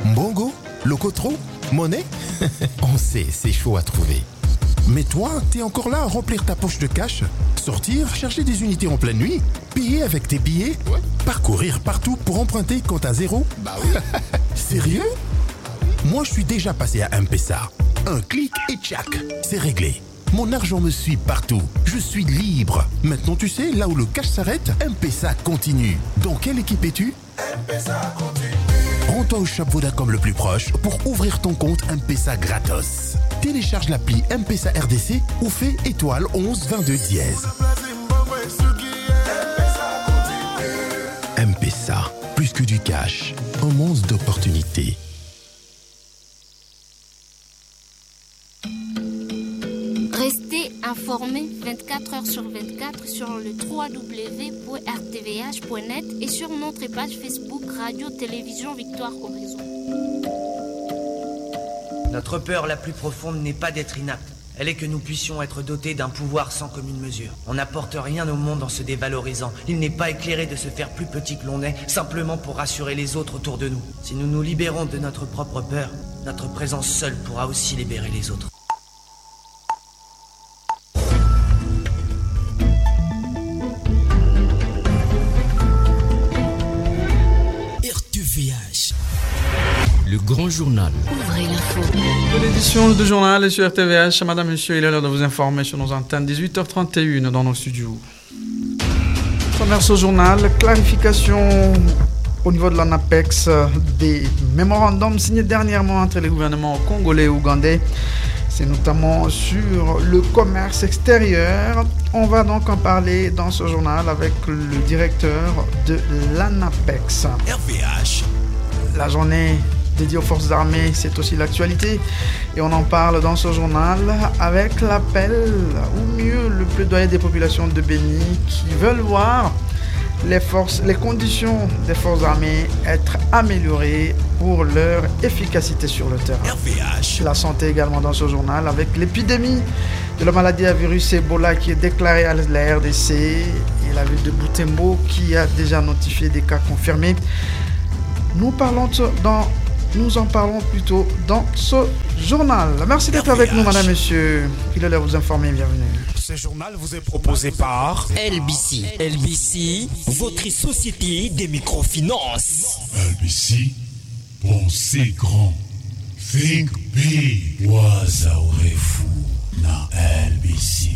Mbongo, Locotro, Monnaie. On sait, c'est chaud à trouver. Mais toi, t'es encore là à remplir ta poche de cash, sortir, chercher des unités en pleine nuit, payer avec tes billets, parcourir partout pour emprunter quand à zéro. Bah oui. Sérieux? Moi, je suis déjà passé à M-Pesa. Un clic et tchac, c'est réglé. Mon argent me suit partout. Je suis libre. Maintenant, tu sais, là où le cash s'arrête, M-Pesa continue. Dans quelle équipe es-tu? M-Pesa continue. Rends-toi au shop Vodacom le plus proche pour ouvrir ton compte M-Pesa gratos. Télécharge l'appli M-Pesa RDC ou fais étoile 11 22 dièse. M-Pesa, plus que du cash, un monde d'opportunités. Restez informés 24 heures sur 24 sur le www.rtvh.net et sur notre page Facebook Radio Télévision Victoire Horizon. Notre peur la plus profonde n'est pas d'être inapte. Elle est que nous puissions être dotés d'un pouvoir sans commune mesure. On n'apporte rien au monde en se dévalorisant. Il n'est pas éclairé de se faire plus petit que l'on est, simplement pour rassurer les autres autour de nous. Si nous nous libérons de notre propre peur, notre présence seule pourra aussi libérer les autres. RTVH, le grand journal. Ouvrez l'info. De l'édition du journal sur RTVH, madame, monsieur, il est l'heure de vous informer sur nos antennes, 18h31 dans nos studios. Commerce au journal, clarification au niveau de l'ANAPEX des mémorandums signés dernièrement entre les gouvernements congolais et ougandais. C'est notamment sur le commerce extérieur. On va donc en parler dans ce journal avec le directeur de l'ANAPEX. RVH. La journée dédiée aux forces armées, c'est aussi l'actualité. Et on en parle dans ce journal avec l'appel, ou mieux le plaidoyer des populations de Béni qui veulent voir les conditions des forces armées être améliorées pour leur efficacité sur le terrain. RVH. La santé également dans ce journal avec l'épidémie de la maladie à virus Ebola qui est déclarée à la RDC et la ville de Butembo qui a déjà notifié des cas confirmés. Nous en parlons plutôt dans ce journal. Merci d'être avec nous, madame, monsieur. Il est là vous informer. Bienvenue. Ce journal vous est proposé par LBC. LBC, votre société des microfinances. LBC, pensez grand. Think big. Wazaourefu na LBC.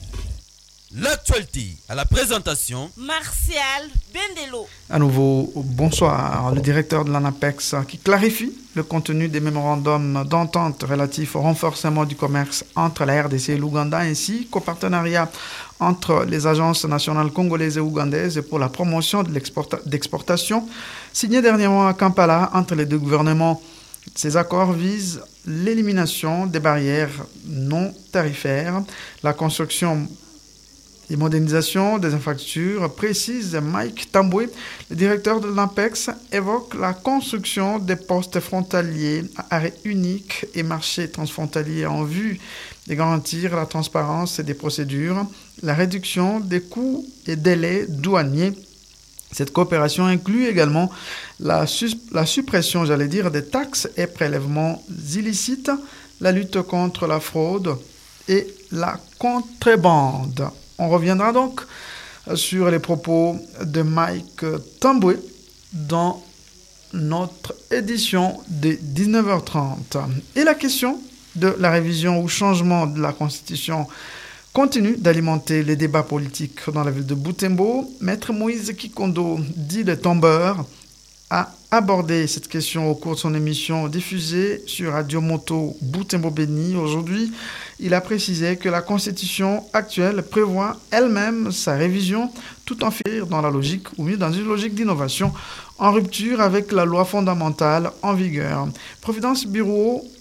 L'actualité à la présentation Martial Bendelo. À nouveau, bonsoir. Le directeur de l'ANAPEX qui clarifie le contenu des mémorandums d'entente relatifs au renforcement du commerce entre la RDC et l'Ouganda ainsi qu'au partenariat entre les agences nationales congolaises et ougandaises pour la promotion de d'exportation signé dernièrement à Kampala entre les deux gouvernements. Ces accords visent l'élimination des barrières non tarifaires, la construction et modernisation des infrastructures, précise Mike Tamboué. Le directeur de l'ANAPEX évoque la construction des postes frontaliers à arrêt unique et marchés transfrontaliers en vue de garantir la transparence des procédures, la réduction des coûts et délais douaniers. Cette coopération inclut également la suppression, des taxes et prélèvements illicites, la lutte contre la fraude et la contrebande. On reviendra donc sur les propos de Mike Tamboué dans notre édition de 19h30. Et la question de la révision ou changement de la Constitution continue d'alimenter les débats politiques dans la ville de Butembo. Maître Moïse Kikondo, dit le tombeur, a abordé cette question au cours de son émission diffusée sur Radio Moto Butembo Béni. Aujourd'hui, il a précisé que la Constitution actuelle prévoit elle-même sa révision tout en faisant dans la logique, ou mieux dans une logique d'innovation, en rupture avec la loi fondamentale en vigueur. Providence Bureau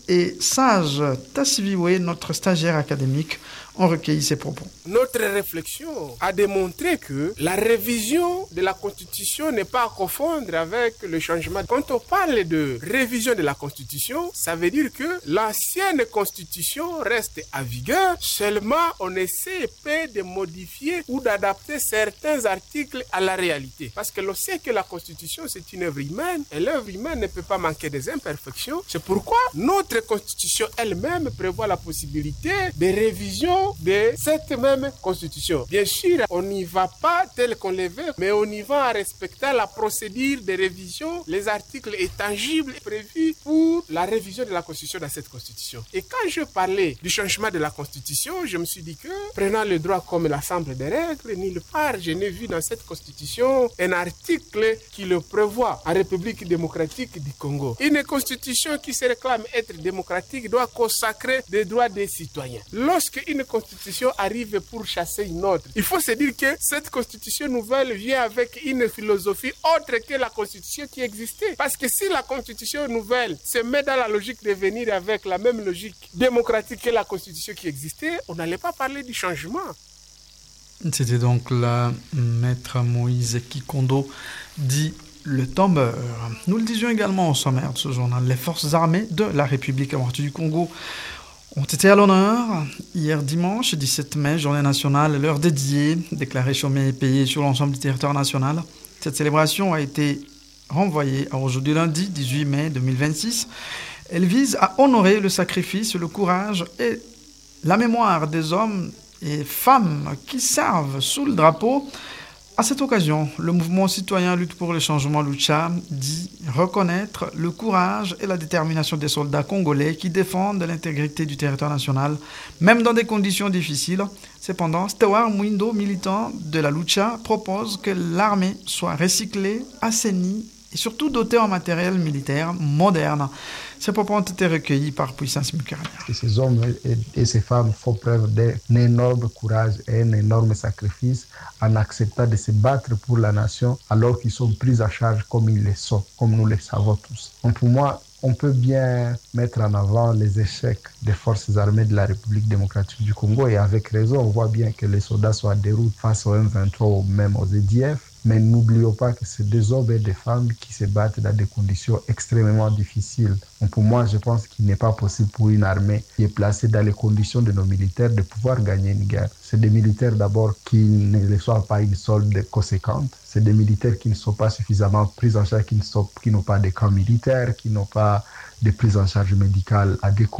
et Sage Tassiviwe, notre stagiaire académique, ont recueilli ces propos. Notre réflexion a démontré que la révision de la Constitution n'est pas à confondre avec le changement. Quand on parle de révision de la Constitution, ça veut dire que l'ancienne Constitution reste à vigueur, seulement on essaie de modifier ou d'adapter certains articles à la réalité. Parce que l'on sait que la Constitution, c'est une œuvre humaine, et l'œuvre humaine ne peut pas manquer des imperfections. C'est pourquoi notre Constitution elle-même prévoit la possibilité de révision de cette même Constitution. Bien sûr, on n'y va pas tel qu'on le veut, mais on y va en respectant la procédure de révision, les articles intangibles prévus pour la révision de la Constitution dans cette Constitution. Et quand je parlais du changement de la Constitution, je me suis dit que, prenant le droit comme l'ensemble des règles, nulle part je n'ai vu dans cette Constitution un article qui le prévoit en République démocratique du Congo. Une Constitution qui se réclame être démocratique doit consacrer des droits des citoyens. Lorsque une Constitution arrive pour chasser une autre, il faut se dire que cette Constitution nouvelle vient avec une philosophie autre que la Constitution qui existait. Parce que si la Constitution nouvelle se met dans la logique de venir avec la même logique démocratique que la Constitution qui existait, on n'allait pas parler du changement. C'était donc le maître Moïse Kikondo, dit le tombeur. Nous le disions également au sommaire de ce journal. Les forces armées de la République démocratique du Congo ont été à l'honneur hier dimanche 17 mai, journée nationale, l'heure dédiée, déclarée chômée et payée sur l'ensemble du territoire national. Cette célébration a été renvoyée à aujourd'hui lundi 18 mai 2026. Elle vise à honorer le sacrifice, le courage et la mémoire des hommes et femmes qui servent sous le drapeau. À cette occasion, le mouvement citoyen Lutte pour le changement Lucha dit reconnaître le courage et la détermination des soldats congolais qui défendent l'intégrité du territoire national, même dans des conditions difficiles. Cependant, Stewart Mwindo, militant de la Lucha, propose que l'armée soit recyclée, assainie et surtout dotée en matériel militaire moderne. Ces propos ont été recueillis par Puissance Mukarania. Ces hommes et ces femmes font preuve d'un énorme courage et un énorme sacrifice en acceptant de se battre pour la nation alors qu'ils sont pris à charge comme ils le sont, comme nous le savons tous. Donc pour moi, on peut bien mettre en avant les échecs des forces armées de la République démocratique du Congo et avec raison, on voit bien que les soldats sont en déroute face aux M23 ou même aux EDF. Mais n'oublions pas que c'est des hommes et des femmes qui se battent dans des conditions extrêmement difficiles. Donc pour moi, je pense qu'il n'est pas possible pour une armée qui est placée dans les conditions de nos militaires de pouvoir gagner une guerre. C'est des militaires d'abord qui ne reçoivent pas une solde conséquente. C'est des militaires qui ne sont pas suffisamment pris en charge, qui n'ont pas de camps militaires, qui n'ont pas de prise en charge médicale adéquate.